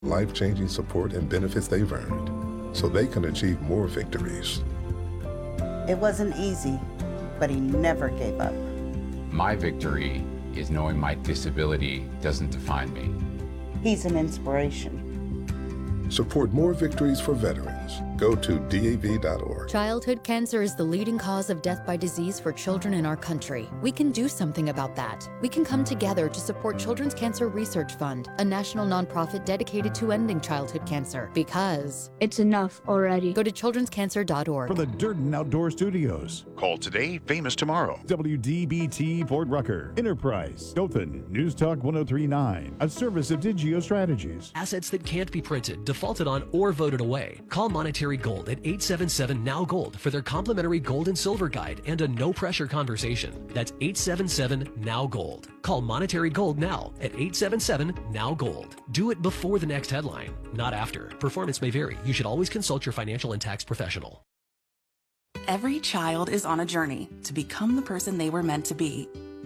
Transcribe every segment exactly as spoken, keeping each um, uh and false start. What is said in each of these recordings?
life-changing support and benefits they've earned so they can achieve more victories. It wasn't easy, but he never gave up. My victory is knowing my disability doesn't define me. He's an inspiration. Support more victories for veterans. Go to D A V dot org. Childhood cancer is the leading cause of death by disease for children in our country. We can do something about that. We can come together to support Children's Cancer Research Fund, a national nonprofit dedicated to ending childhood cancer, because it's enough already. Go to children's cancer dot org. From the Durden Outdoor Studios. Call today, famous tomorrow. W D B T Fort Rucker. Enterprise. Dothan. News Talk one oh three point nine. A service of Digio Strategies. Assets that can't be printed, defaulted on, or voted away. Call Monetary Gold at eight seven seven N O W Gold for their complimentary gold and silver guide and a no-pressure conversation. That's eight seven seven N O W Gold. Call Monetary Gold now at eight seven seven N O W Gold. Do it before the next headline, not after. Performance may vary. You should always consult your financial and tax professional. Every child is on a journey to become the person they were meant to be.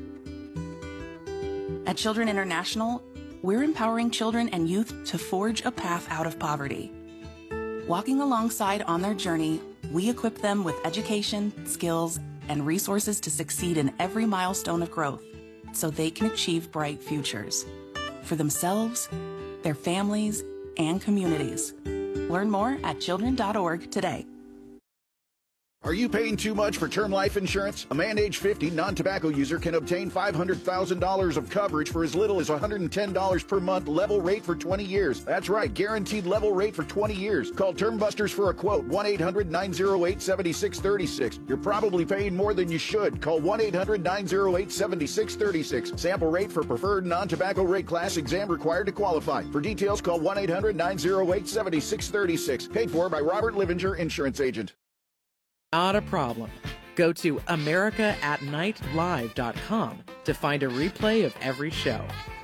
At Children International, we're empowering children and youth to forge a path out of poverty. Walking alongside on their journey, we equip them with education, skills, and resources to succeed in every milestone of growth so they can achieve bright futures for themselves, their families, and communities. Learn more at children dot org today. Are you paying too much for term life insurance? A man age fifty, non-tobacco user can obtain five hundred thousand dollars of coverage for as little as one hundred ten dollars per month, level rate for twenty years. That's right, guaranteed level rate for twenty years. Call Term Busters for a quote, one eight hundred nine oh eight seven six three six. You're probably paying more than you should. Call one eight hundred nine oh eight seven six three six. Sample rate for preferred non-tobacco rate class, exam required to qualify. For details, call one eight hundred nine oh eight seven six three six. Paid for by Robert Livinger, Insurance Agent. Not a problem. Go to america at night live dot com to find a replay of every show.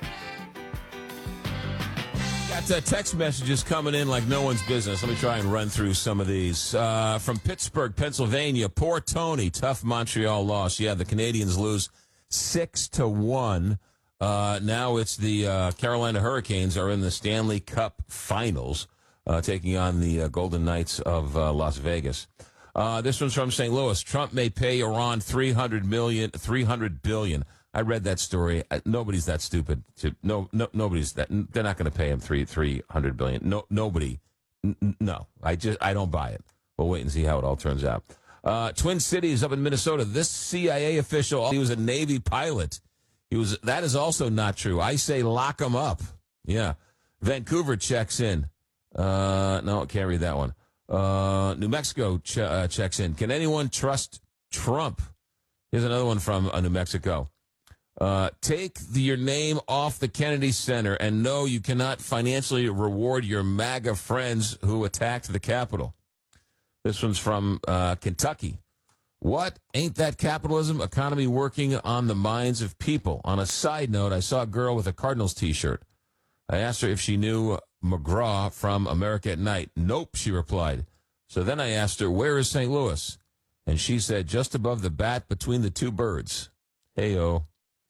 Got uh, text messages coming in like no one's business. Let me try and run through some of these. Uh, from Pittsburgh, Pennsylvania, poor Tony, tough Montreal loss. Yeah, the Canadians lose six to one. Uh, now it's the uh, Carolina Hurricanes are in the Stanley Cup Finals, uh, taking on the uh, Golden Knights of uh, Las Vegas. Uh, this one's from Saint Louis. Trump may pay Iran three hundred million, three hundred billion. I read that story. Nobody's that stupid. To, no, no, nobody's that. They're not going to pay him three, three hundred billion. No, nobody. N- no, I just, I don't buy it. We'll wait and see how it all turns out. Uh, Twin Cities up in Minnesota. This C I A official, he was a Navy pilot. He was, that is also not true. I say lock him up. Yeah. Vancouver checks in. Uh, no, can't read that one. Uh, New Mexico ch- uh, checks in. Can anyone trust Trump? Here's another one from uh, New Mexico. Uh, take the, your name off the Kennedy Center, and no, you cannot financially reward your MAGA friends who attacked the Capitol. This one's from uh, Kentucky. What? Ain't that capitalism? Economy working on the minds of people. On a side note, I saw a girl with a Cardinals T-shirt. I asked her if she knew McGraw from America at Night. Nope, she replied. So then I asked her, where is Saint Louis? And she said, just above the bat between the two birds. Hey-o.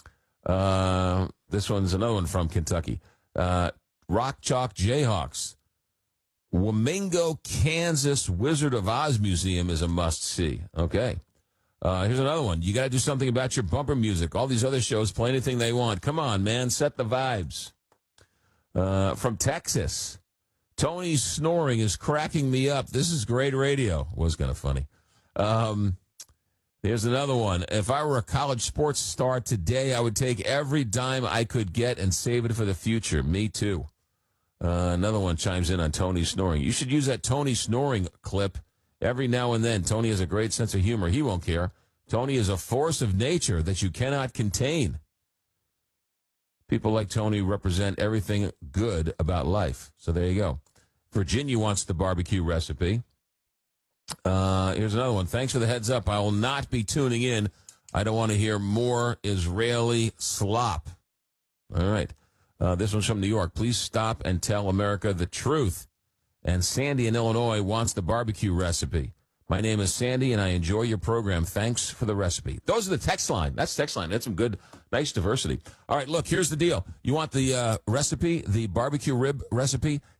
Uh, this one's another one from Kentucky. Uh, Rock Chalk Jayhawks. Wamingo, Kansas Wizard of Oz Museum is a must-see. Okay. Uh, here's another one. You got to do something about your bumper music. All these other shows play anything they want. Come on, man. Set the vibes. Uh, from Texas, Tony's snoring is cracking me up. This is great radio. Was kind of funny. Um, here's another one. If I were a college sports star today, I would take every dime I could get and save it for the future. Me too. Uh, another one chimes in on Tony snoring. You should use that Tony snoring clip every now and then. Tony has a great sense of humor. He won't care. Tony is a force of nature that you cannot contain. People like Tony represent everything good about life. So there you go. Virginia wants the barbecue recipe. Uh, here's another one. Thanks for the heads up. I will not be tuning in. I don't want to hear more Israeli slop. All right. Uh, this one's from New York. Please stop and tell America the truth. And Sandy in Illinois wants the barbecue recipe. My name is Sandy, and I enjoy your program. Thanks for the recipe. Those are the text line. That's text line. That's some good, nice diversity. All right, look, here's the deal. You want the uh, recipe, the barbecue rib recipe?